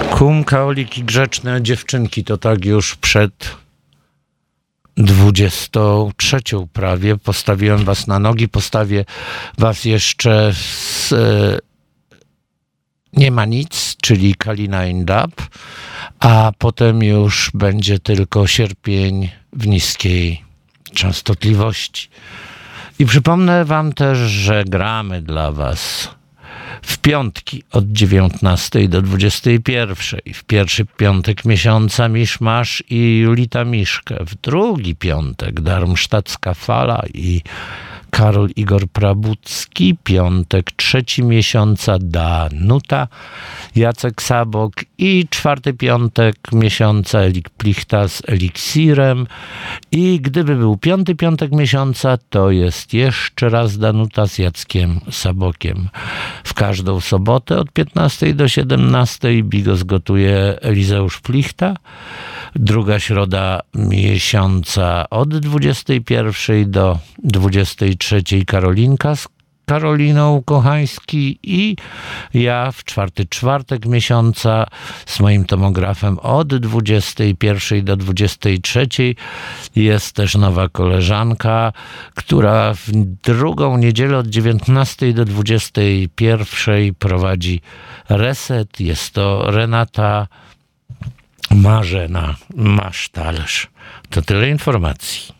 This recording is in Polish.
Kum, kaolik i grzeczne dziewczynki, to tak już przed 23 prawie. Postawiłem was na nogi, postawię was jeszcze z Nie ma nic, czyli Kalina in Dub, a potem już będzie tylko Sierpień w niskiej częstotliwości. I przypomnę wam też, że gramy dla was w piątki od 19 do 21. W pierwszy piątek miesiąca Miszmasz i Julita Miszkę. W drugi piątek Darmstadtska Fala i Karol Igor Prabucki. Piątek trzeci miesiąca Danuta, Jacek Sabok i czwarty piątek miesiąca Elik Plichta z Eliksirem. I gdyby był piąty piątek miesiąca, to jest jeszcze raz Danuta z Jackiem Sabokiem. W każdą sobotę od 15 do 17 Bigos gotuje Elizeusz Plichta. Druga środa miesiąca od 21 do 23 Karolinka z Karoliną Kochański i ja w czwarty czwartek miesiąca z moim tomografem od 21 do 23. Jest też nowa koleżanka, która w drugą niedzielę od 19 do 21 prowadzi reset. Jest to Renata Marzena Masztalerz. To tyle informacji.